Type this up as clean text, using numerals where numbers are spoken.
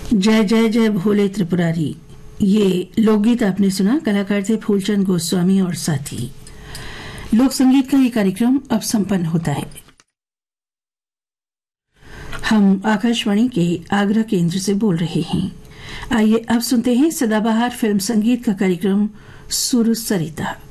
जय जय जय भोले त्रिपुरारी, ये लोकगीत आपने सुना। कलाकार थे फूलचंद गोस्वामी और साथी। लोक संगीत का ये कार्यक्रम अब संपन्न होता है। हम आकाशवाणी के आगरा केंद्र से बोल रहे हैं। आइए अब सुनते हैं सदाबहार फिल्म संगीत का कार्यक्रम सुर सरिता।